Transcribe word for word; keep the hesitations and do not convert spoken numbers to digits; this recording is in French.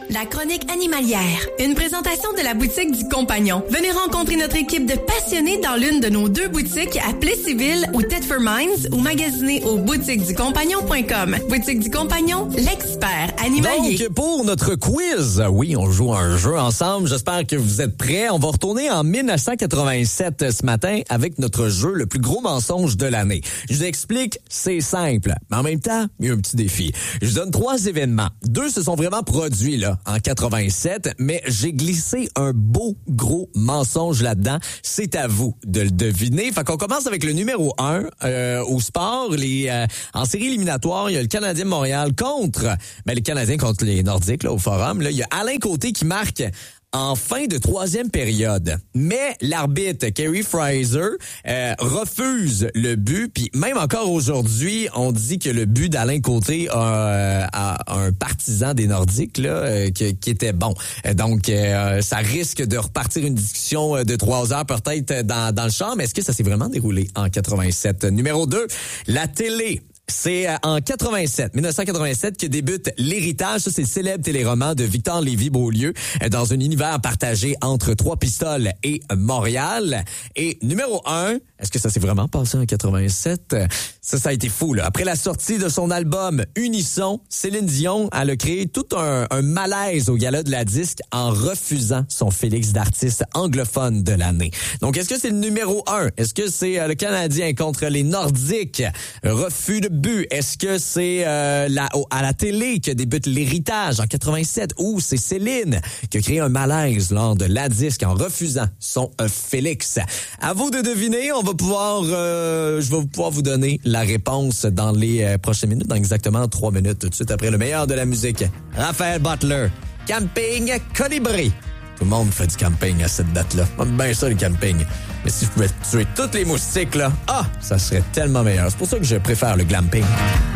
La chronique animalière. Une présentation de la boutique du Compagnon. Venez rencontrer notre équipe de passionnés dans l'une de nos deux boutiques à Plessisville ou Thetford Mines ou magasiner au boutique du compagnon point com. Boutique du Compagnon, l'expert animalier. Donc, pour notre quiz, oui, on joue un jeu ensemble. J'espère que vous êtes prêts. On va retourner en dix-neuf cent quatre-vingt-sept ce matin avec notre jeu, le plus gros mensonge de l'année. Je vous explique, c'est simple. Mais en même temps, il y a un petit défi. Je vous donne trois événements. Deux se sont vraiment produits, là, en quatre-vingt-sept, mais j'ai glissé un beau gros mensonge là-dedans. C'est à vous de le deviner. Fait qu'on commence avec le numéro un euh, au sport. Les euh, en série éliminatoire, il y a le Canadien de Montréal contre ben les Canadiens contre les Nordiques là au Forum. Là, il y a Alain Côté qui marque en fin de troisième période. Mais l'arbitre, Kerry Fraser, euh, refuse le but. Puis même encore aujourd'hui, on dit que le but d'Alain Côté a, a un partisan des Nordiques là, euh, qui, qui était bon. Donc, euh, ça risque de repartir une discussion de trois heures peut-être dans, dans le champ. Mais est-ce que ça s'est vraiment déroulé en quatre-vingt-sept? Numéro deux, la télé. C'est en quatre-vingt-sept, dix-neuf cent quatre-vingt-sept que débute L'Héritage. Ça, c'est le célèbre téléroman de Victor Lévy-Beaulieu dans un univers partagé entre Trois-Pistoles et Montréal. Et numéro un, est-ce que ça s'est vraiment passé en quatre-vingt-sept? Ça, ça a été fou, là. Après la sortie de son album Unisson, Céline Dion, elle a créé tout un, un malaise au gala de la disque en refusant son Félix d'artiste anglophone de l'année. Donc, est-ce que c'est le numéro un? Est-ce que c'est euh, le Canadien contre les Nordiques? Refus de but. Est-ce que c'est euh, la, à la télé que débute L'Héritage en quatre-vingt-sept ou c'est Céline qui a créé un malaise lors de la disque en refusant son euh, Félix? À vous de deviner. On va pouvoir, euh, je vais pouvoir vous donner la réponse dans les euh, prochaines minutes, dans exactement trois minutes, tout de suite après le meilleur de la musique. Raphaël Butler, Camping Colibri. Tout le monde fait du camping à cette date-là. J'aime bien ça, le camping. Mais si je pouvais tuer toutes les moustiques, là, ah, ça serait tellement meilleur. C'est pour ça que je préfère le glamping.